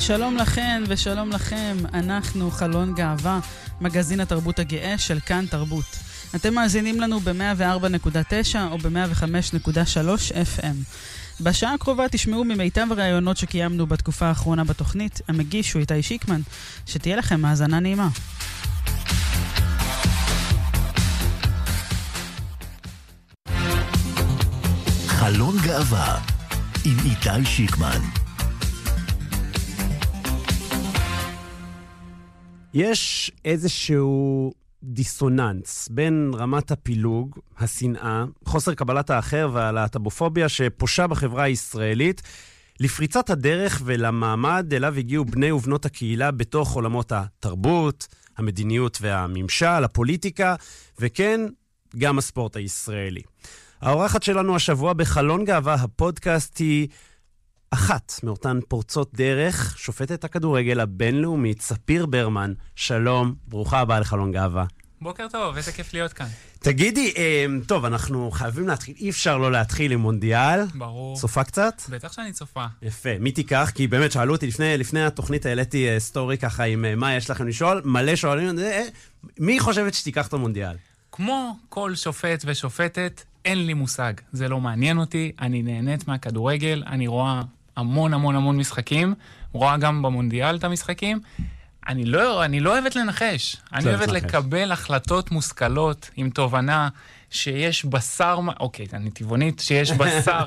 שלום לכן ושלום לכם, אנחנו חלון גאווה, מגזין התרבות הגאה של כאן תרבות. אתם מאזינים לנו ב-104.9 או ב-105.3 FM. בשעה הקרובה תשמעו ממיטב הרעיונות שקיימנו בתקופה האחרונה בתוכנית, המגיש הוא איתי שיקמן, שתהיה לכם האזנה נעימה. חלון גאווה עם איתי שיקמן. יש איזשהו דיסוננס בין רמת הפילוג, השנאה, חוסר קבלת האחר והלהט"בופוביה שפושה בחברה הישראלית, לפריצת הדרך ולמעמד אליו הגיעו בני ובנות הקהילה בתוך עולמות התרבות, המדיניות והממשל, הפוליטיקה, וכן, גם הספורט הישראלי. האורחת שלנו השבוע בחלון גאווה, הפודקאסט, היא אחת מאותן פורצות דרך, שופטת הכדורגל הבינלאומית, ספיר ברמן. שלום, ברוכה הבאה לחלון גאווה. בוקר טוב, איזה כיף להיות כאן. תגידי, טוב, אנחנו חייבים להתחיל, אי אפשר לא להתחיל עם מונדיאל. ברור. צופה קצת? בטח שאני צופה. יפה, מי תיקח? כי באמת שאלו אותי, לפני התוכנית העליתי סטורי ככה עם מה יש לכם לשאול, מלא שואלים, מי חושבת שתיקח את המונדיאל? כמו כל שופט ושופטת, אין לי מושג. זה לא מעניין אותי, אני נהנית מהכדורגל, אני רואה המון משחקים, רואה גם במונדיאל את המשחקים. אני לא אוהבת לנחש. אני אוהבת לקבל החלטות מושכלות עם תובנה שיש בשר, אוקיי, אני טבעונית, שיש בשר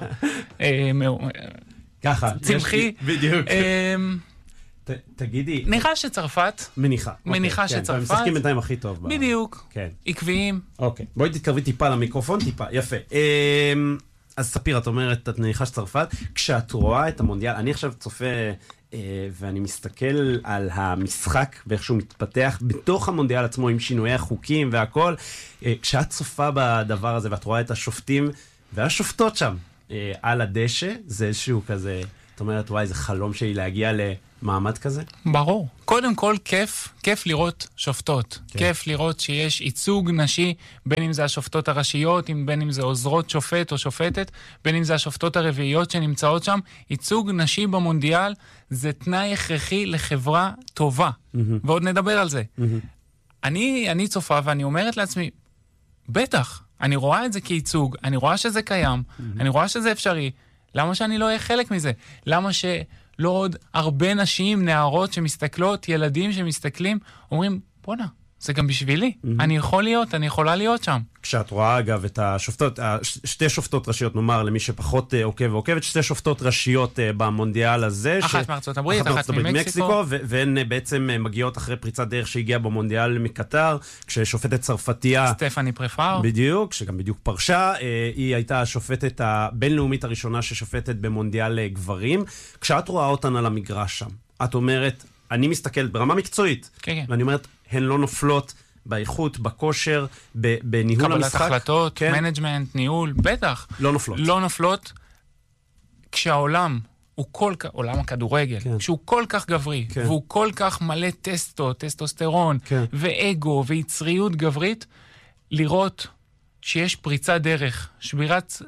ככה, צמחי. בדיוק. תגידי. נראה שצרפת. מניחה שצרפת. הם משחקים בינתיים הכי טוב. בדיוק. עקביים. אוקיי, בואי תתקרבי טיפה למיקרופון, טיפה, יפה. אז ספיר, את אומרת, את מניחה שצרפת, כשאת רואה את המונדיאל, אני עכשיו צופה ואני מסתכל על המשחק ואיך שהוא מתפתח בתוך המונדיאל עצמו עם שינויי החוקים והכל, כשאת צופה בדבר הזה ואת רואה את השופטים והשופטות שם על הדשא, זה איזשהו כזה, את אומרת, וואי, זה חלום שלי להגיע למעמד כזה? ברור. קודם כל, כיף לראות שופטות. כן. כיף לראות שיש ייצוג נשי, בין אם זה השופטות הראשיות, בין אם זה עוזרות שופט או שופטת, בין אם זה השופטות הרביעיות שנמצאות שם. ייצוג נשי במונדיאל זה תנאי הכרחי לחברה טובה. ועוד נדבר על זה. אני צופה ואני אומרת לעצמי, בטח, אני רואה את זה כייצוג, אני רואה שזה קיים, אני רואה שזה אפשרי. למה שאני לא אהיה חלק מזה? למה שלא עוד הרבה נשים, נערות שמסתכלות, ילדים שמסתכלים, אומרים, בוא'נה, זה גם בשבילי. אני יכולה להיות שם. כשאת רואה, אגב, את השופטות, שתי שופטות ראשיות, נאמר, למי שפחות עוקב ועוקבת, שתי שופטות ראשיות במונדיאל הזה. אחת מארצות הברית, אחת ממקסיקו. והן בעצם מגיעות אחרי פריצת דרך שהגיעה במונדיאל מקטר, כששופטת צרפתייה. סטפני פרפאר. בדיוק, שגם בדיוק פרשה. היא הייתה השופטת הבינלאומית הראשונה ששופטת במונדיאל גברים. כשאת רואה אותן על המגרש שם, את אומרת, אני מסתכלת ברמה מקצועית, ואני אומרת, הן לא נופלות באיכות, בכושר, בניהול המשחק. קבלת החלטות, מנג'מנט, ניהול, בטח. לא נופלות. כשהעולם הוא עולם הכדורגל, כשהוא כל כך גברי, והוא כל כך מלא טסטוסטרון, ואגו, ויצריות גברית, לראות שיש פריצת דרך, שבירת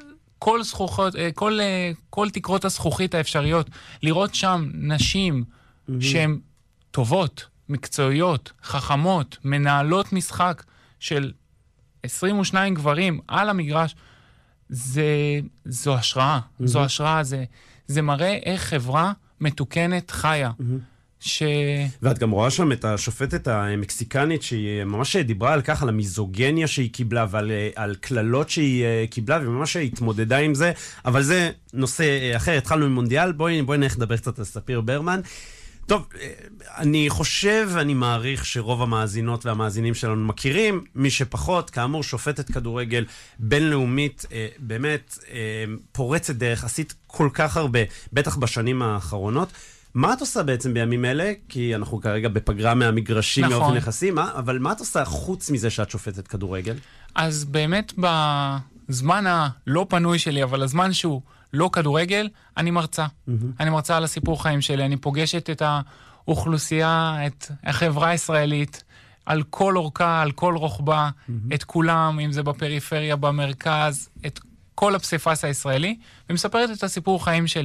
כל תקרות הזכוכית האפשריות, לראות שם נשים שהן טובות, מקצועיות, חכמות, מנהלות משחק של 22 גברים על המגרש, זו השראה. זו השראה, זה מראה איך חברה מתוקנת חיה. ואת גם רואה שם את השופטת המקסיקנית שהיא ממש דיברה על כך, על המיזוגניה שהיא קיבלה ועל כללות שהיא קיבלה, וממש התמודדה עם זה, אבל זה נושא אחר. התחלנו עם מונדיאל, בואי נלך לדבר קצת על ספיר ברמן. טוב, אני חושב ואני מעריך שרוב המאזינות והמאזינים שלנו מכירים, מי שפחות, כאמור, שופטת כדורגל בינלאומית, באמת פורצת דרך, עשית כל כך הרבה, בטח בשנים האחרונות. מה את עושה בעצם בימים אלה? כי אנחנו כרגע בפגרה מהמגרשים, נכון. מאופן יחסים, אבל מה את עושה חוץ מזה שאת שופטת כדורגל? אז באמת בזמן הלא פנוי שלי, אבל הזמן שהוא לא כדורגל, אני מרצה. אני מרצה על הסיפור חיים שלי, אני פוגשת את האוכלוסייה, את החברה הישראלית, על כל אורכה, על כל רוחבה, את כולם, אם זה בפריפריה, במרכז, את כל הפסיפס הישראלי, ומספרת את הסיפור חיים שלי.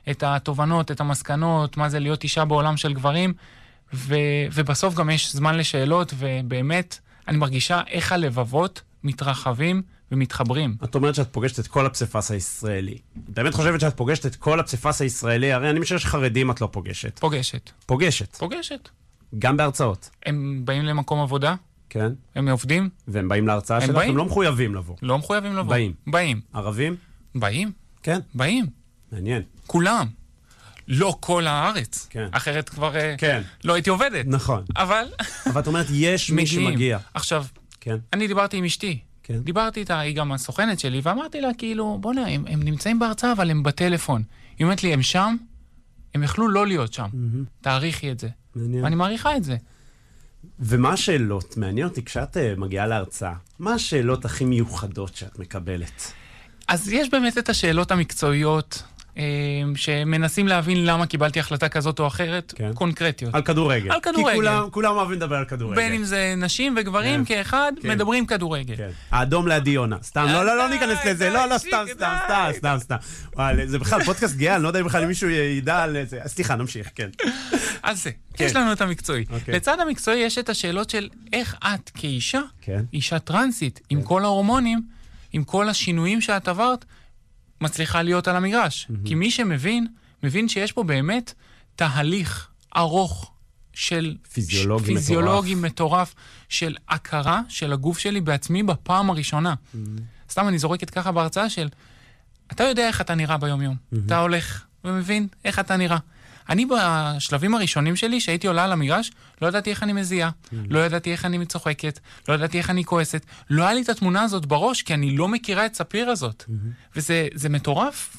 את התובנות, את המסקנות, מה זה להיות אישה בעולם של גברים, ובסוף גם יש זמן לשאלות, ובאמת אני מרגישה איך הלבבות מתרחבים ומתחברים. את אומרת שאת פוגשת את כל הפסיפס הישראלי. באמת חושבת שאת פוגשת את כל הפסיפס הישראלי? הרי אני משער שחרדים את לא פוגשת. פוגשת. גם בהרצאות. הם באים למקום עבודה? כן. הם עובדים? והם באים להרצאה שלך? הם לא מחויבים לבוא. לא מחויבים לבוא. באים. ערבים? באים. כן. באים. מעניין. כולם. לא כל הארץ. כן. אחרת כבר כן. לא הייתי עובדת. נכון. אבל את אומרת, יש מי שמגיע. עכשיו, כן. אני דיברתי עם אשתי. כן. דיברתי איתה, היא גם הסוכנת שלי, ואמרתי לה, כאילו, בוא'נה, הם נמצאים בהרצאה, אבל הם בטלפון. היא אומרת לי, הם שם, הם יכלו לא להיות שם. תעריכי את זה. מעניין. ואני מעריכה את זה. ומה השאלות? מעניין אותי, כשאת מגיעה להרצאה, מה השאלות הכי מיוחדות שאת מקבלת? אז יש באמת את השאלות המקצועיות, שמנסים להבין למה קיבלתי החלטה כזאת או אחרת, כן. קונקרטיות. על כדורגל. על כדורגל. כי כולם אוהבים לדבר על כדורגל. בין אם זה נשים וגברים כן. כאחד, כן. מדברים כדורגל. כן. האדום לידיונה. סתם, לא ניכנס לזה. לא, סתם. זה בכלל פודקאסט גאה, אני לא יודע אם בכלל מישהו ידע על זה. סליחה, נמשיך, כן. אז זה, כן. יש לנו את המקצועי. אוקיי. לצד המקצועי יש את השאלות של איך את כאישה, כן. אישה טרנסית, עם כל ההורמונים, עם כל השינויים שאת עברת, מצליחה להיות על המגרש. כי מי שמבין, מבין שיש פה באמת תהליך ארוך של פיזיולוגי מטורף, של הכרה של הגוף שלי בעצמי בפעם הראשונה. סתם אני זורקת ככה בהרצאה של, אתה יודע איך אתה נראה ביום יום. אתה הולך ומבין איך אתה נראה. אני בשלבים הראשונים שלי, שהייתי עולה על המגרש, לא ידעתי איך אני מזיעה, לא ידעתי איך אני מצוחקת, לא ידעתי איך אני כועסת. לא היה לי את התמונה הזאת בראש, כי אני לא מכירה את ספיר הזאת. וזה מטורף.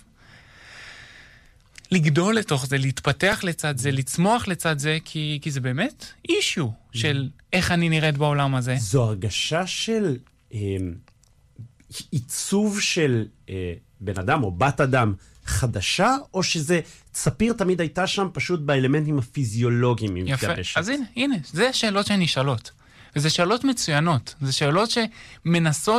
לגדול לתוך זה, להתפתח לצד זה, לצמוח לצד זה, כי זה באמת אישיו של איך אני נראית בעולם הזה. זו הרגשה של עיצוב של בן אדם או בת אדם חדשה, או שזה ספיר תמיד הייתה שם פשוט באלמנטים הפיזיולוגיים היא מתגבשת? אז הנה, זה שאלות שנשאלות. וזה שאלות מצוינות. זה שאלות שמנסות